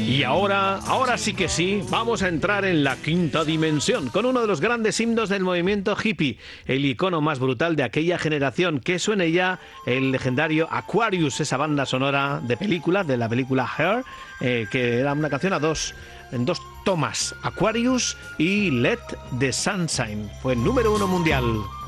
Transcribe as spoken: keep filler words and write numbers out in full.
Y ahora, ahora sí que sí, vamos a entrar en la quinta dimensión, con uno de los grandes himnos del movimiento hippie, el icono más brutal de aquella generación, que suene ya el legendario Aquarius, esa banda sonora de película, de la película Hair, eh, que era una canción a dos, en dos tomas, Aquarius y Let the Sun Shine, fue el número uno mundial.